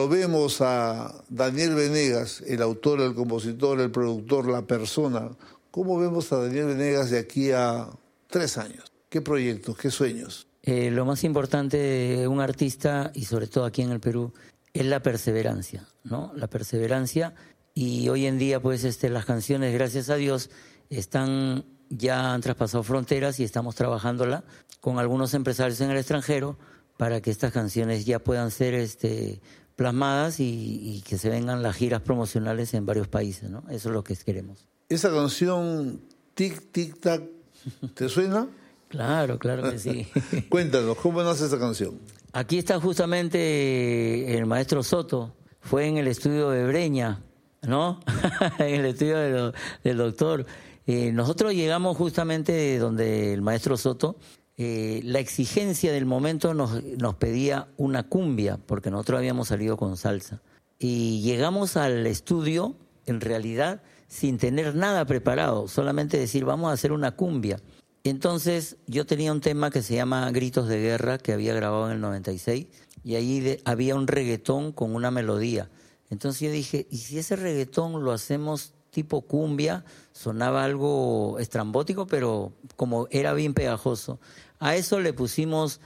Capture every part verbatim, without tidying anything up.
cuando vemos a Daniel Venegas, el autor, el compositor, el productor, la persona, ¿cómo vemos a Daniel Venegas de aquí a tres años? ¿Qué proyectos, qué sueños? Eh, lo más importante de un artista, y sobre todo aquí en el Perú, es la perseverancia, ¿no? La perseverancia. Y hoy en día, pues, este, las canciones, gracias a Dios, están ya han traspasado fronteras y estamos trabajándola con algunos empresarios en el extranjero para que estas canciones ya puedan ser este, plasmadas y, y que se vengan las giras promocionales en varios países, ¿no? Eso es lo que queremos. ¿Esa canción, Tic, Tic, Tac, te suena? Claro, claro que sí. Cuéntanos, ¿cómo nace esa canción? Aquí está justamente el maestro Soto, fue en el estudio de Breña, ¿no? En el estudio de lo, del doctor. Eh, nosotros llegamos justamente donde el maestro Soto, eh, la exigencia del momento nos, nos pedía una cumbia, porque nosotros habíamos salido con salsa. Y llegamos al estudio, en realidad, sin tener nada preparado, solamente decir, vamos a hacer una cumbia. Entonces, yo tenía un tema que se llama Gritos de Guerra, que había grabado en el noventa y seis, y ahí de, había un reggaetón con una melodía. Entonces yo dije, ¿y si ese reggaetón lo hacemos tipo cumbia? Sonaba algo estrambótico, pero como era bien pegajoso. A eso le pusimos,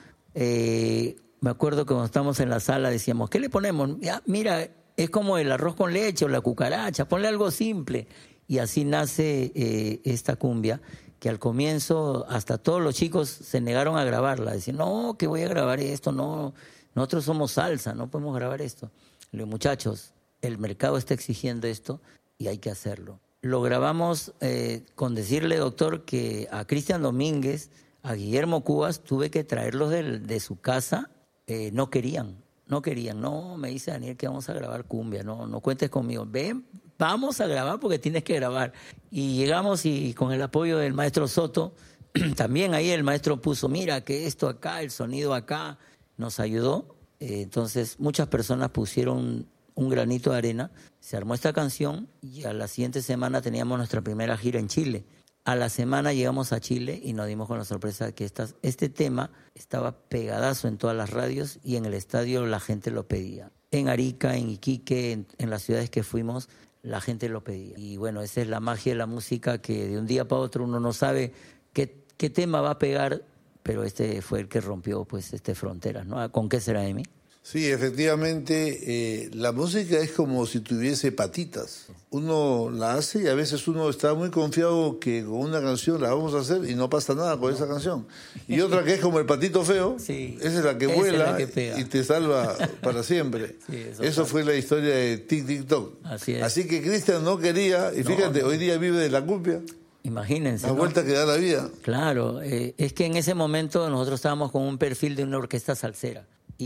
eh, me acuerdo que cuando estábamos en la sala decíamos, ¿qué le ponemos? Ya, mira, es como el arroz con leche o la cucaracha, ponle algo simple. Y así nace eh, esta cumbia, que al comienzo hasta todos los chicos se negaron a grabarla. Decían, no, que voy a grabar esto, no, nosotros somos salsa, no podemos grabar esto. Le digo, muchachos, el mercado está exigiendo esto y hay que hacerlo. Lo grabamos eh, con decirle, doctor, que a Cristian Domínguez, a Guillermo Cubas, tuve que traerlos de, de su casa, eh, no querían, no querían. No, me dice Daniel que vamos a grabar cumbia, no, no cuentes conmigo. Ven, vamos a grabar porque tienes que grabar. Y llegamos y con el apoyo del maestro Soto, también ahí el maestro puso, mira, que esto acá, el sonido acá, nos ayudó. Eh, entonces muchas personas pusieron un granito de arena, se armó esta canción y a la siguiente semana teníamos nuestra primera gira en Chile. A la semana llegamos a Chile y nos dimos con la sorpresa de que estas, este tema estaba pegadazo en todas las radios y en el estadio la gente lo pedía. En Arica, en Iquique, en, en las ciudades que fuimos, la gente lo pedía. Y bueno, esa es la magia de la música, que de un día para otro uno no sabe qué, qué tema va a pegar, pero este fue el que rompió pues este fronteras, ¿no? ¿Con qué será de mí? Sí, efectivamente, eh, la música es como si tuviese patitas. Uno la hace y a veces uno está muy confiado que con una canción la vamos a hacer y no pasa nada con no. esa canción. Y otra que es como el patito feo, sí, esa es la que vuela es la que y te salva para siempre. Sí, eso eso fue la historia de Tic Tic Toc. Así es. Así que Cristian no quería, y fíjate, no, no. hoy día vive de la cumbia. Imagínense. La vuelta ¿no? que da la vida. Claro, eh, es que en ese momento nosotros estábamos con un perfil de una orquesta salsera.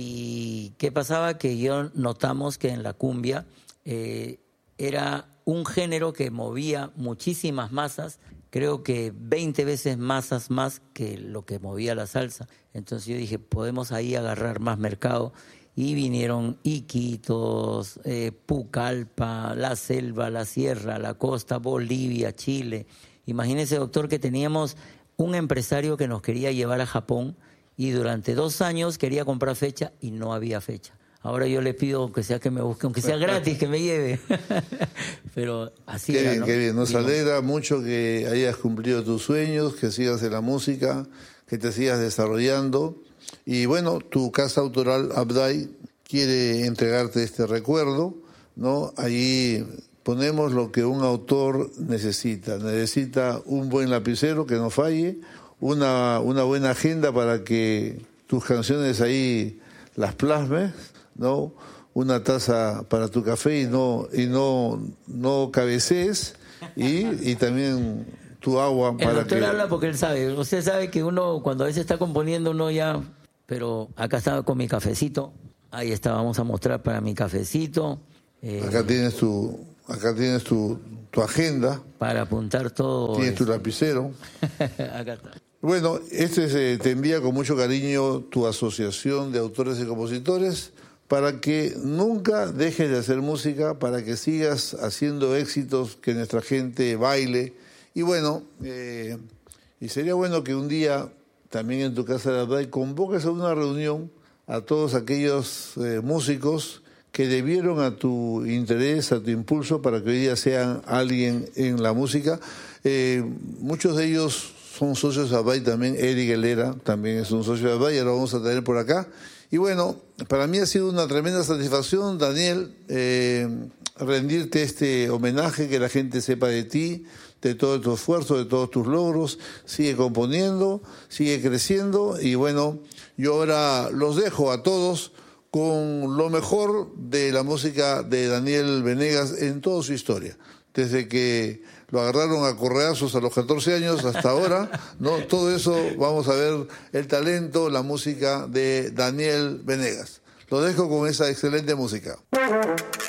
¿Y qué pasaba? Que yo notamos que en la cumbia eh, era un género que movía muchísimas masas, creo que veinte veces masas más que lo que movía la salsa. Entonces yo dije, podemos ahí agarrar más mercado. Y vinieron Iquitos, eh, Pucallpa, la selva, la sierra, la costa, Bolivia, Chile. Imagínese, doctor, que teníamos un empresario que nos quería llevar a Japón y durante dos años quería comprar fecha y no había fecha. Ahora yo le pido, aunque sea que me busque, aunque sea gratis, que me lleve. Pero así qué era, bien, ¿no? Qué bien, nos Digamos. alegra mucho que hayas cumplido tus sueños, que sigas en la música, que te sigas desarrollando. Y bueno, tu casa autoral, Abday, quiere entregarte este recuerdo, ¿no? Allí ponemos lo que un autor necesita. Necesita un buen lapicero que no falle, una, una buena agenda para que tus canciones ahí las plasmes, ¿no? Una taza para tu café y no y no no cabecees, y, y también tu agua el para doctor que... habla porque él sabe. Usted sabe que uno, cuando a veces está componiendo, uno ya... Pero acá estaba con mi cafecito. Ahí está, vamos a mostrar para mi cafecito. Eh, acá tienes tu acá tienes tu, tu agenda. Para apuntar todo. Tienes esto. Tu lapicero. Acá está. Bueno, este se, te envía con mucho cariño tu asociación de autores y compositores para que nunca dejes de hacer música, para que sigas haciendo éxitos, que nuestra gente baile. Y bueno, eh, y sería bueno que un día también en tu casa de Abday convoques a una reunión a todos aquellos eh, músicos que debieron a tu interés, a tu impulso para que hoy día sean alguien en la música. Eh, muchos de ellos son socios de Abay también. Eric Helera también es un socio de Abay, ahora lo vamos a tener por acá. Y bueno, para mí ha sido una tremenda satisfacción, Daniel, eh, rendirte este homenaje, que la gente sepa de ti, de todo tu esfuerzo, de todos tus logros. Sigue componiendo, sigue creciendo, y bueno, yo ahora los dejo a todos con lo mejor de la música de Daniel Venegas en toda su historia. Desde que lo agarraron a correazos a los catorce años hasta ahora, ¿no? Todo eso, vamos a ver el talento, la música de Daniel Venegas. Lo dejo con esa excelente música.